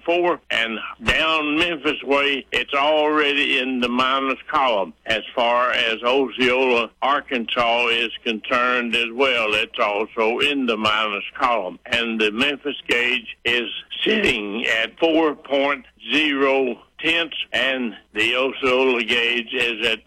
4, and down Memphis way, it's already in the minus column. As far as Osceola, Arkansas is concerned as well, it's also in the minus column. And the Memphis gauge is sitting at 4.0 tenths, and the Osceola gauge is at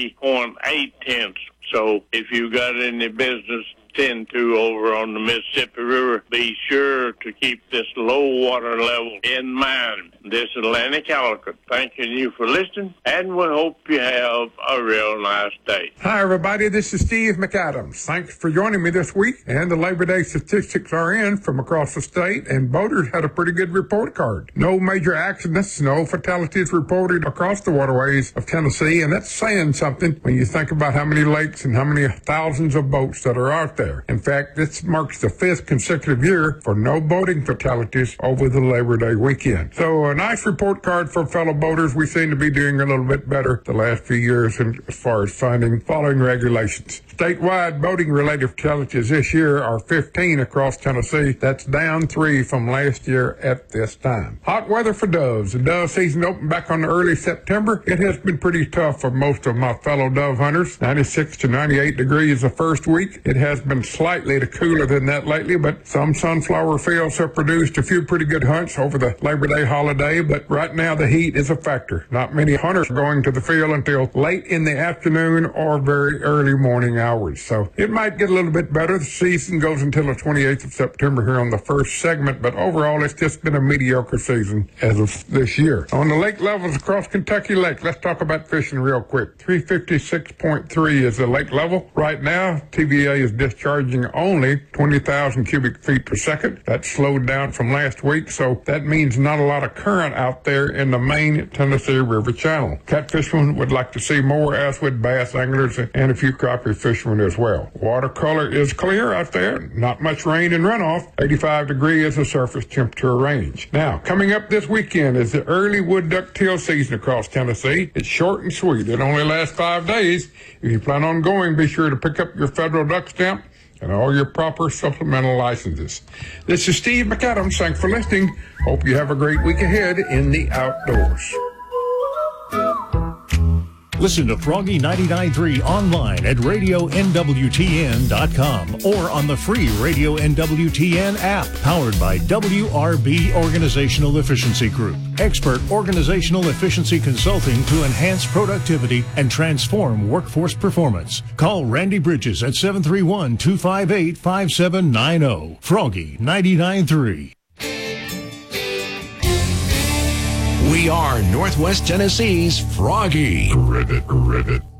3.8 tenths. So if you got any business tend to over on the Mississippi River, be sure to keep this low water level in mind. This is Atlantic Ellicott thanking you for listening, and we hope you have a real nice day. Hi, everybody. This is Steve McAdams. Thanks for joining me this week. And the Labor Day statistics are in from across the state, and boaters had a pretty good report card. No major accidents, no fatalities reported across the waterways of Tennessee, and that's saying something when you think about how many lakes and how many thousands of boats that are out there. In fact, this marks the 5th consecutive year for no boating fatalities over the Labor Day weekend. So a nice report card for fellow boaters. We seem to be doing a little bit better the last few years as far as following regulations. Statewide boating-related fatalities this year are 15 across Tennessee. That's down 3 from last year at this time. Hot weather for doves. The dove season opened back on early September. It has been pretty tough for most of my fellow dove hunters. 96 to 98 degrees the first week. It has been slightly cooler than that lately, but some sunflower fields have produced a few pretty good hunts over the Labor Day holiday, but right now the heat is a factor. Not many hunters are going to the field until late in the afternoon or very early morning hours. So it might get a little bit better. The season goes until the 28th of September here on the first segment, but overall it's just been a mediocre season as of this year. On the lake levels across Kentucky Lake, let's talk about fishing real quick. 356.3 is the lake level. Right now, TVA is discharging only 20,000 cubic feet per second. That slowed down from last week, so that means not a lot of current out there in the main Tennessee River channel. Catfishermen would like to see more, as would bass anglers and a few crappie fishermen as well. Watercolor is clear out there. Not much rain and runoff. 85 degrees is the surface temperature range. Now, coming up this weekend is the early wood duck teal season across Tennessee. It's short and sweet. It only lasts 5 days. If you plan on going, be sure to pick up your federal duck stamp and all your proper supplemental licenses. This is Steve McAdams. Thanks for listening. Hope you have a great week ahead in the outdoors. Listen to Froggy 99.3 online at radionwtn.com or on the free Radio NWTN app, powered by WRB Organizational Efficiency Group. Expert organizational efficiency consulting to enhance productivity and transform workforce performance. Call Randy Bridges at 731-258-5790. Froggy 99.3. We are Northwest Tennessee's Froggy. Rivet.